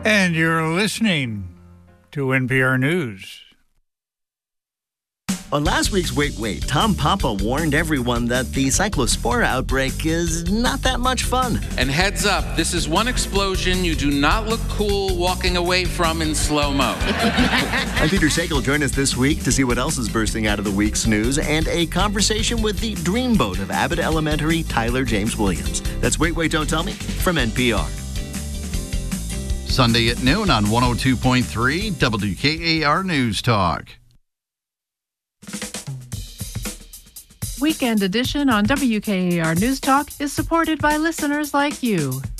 And you're listening to NPR News. On last week's Wait, Tom Papa warned everyone that the cyclospora outbreak is not that much fun. And heads up, this is one explosion you do not look cool walking away from in slow-mo. I'm Peter Sagal. Join us this week to see what else is bursting out of the week's news and a conversation with the dreamboat of Abbott Elementary, Tyler James Williams. That's Wait, Don't Tell Me from NPR. Sunday at noon on 102.3 WKAR News Talk. Weekend Edition on WKAR News Talk is supported by listeners like you.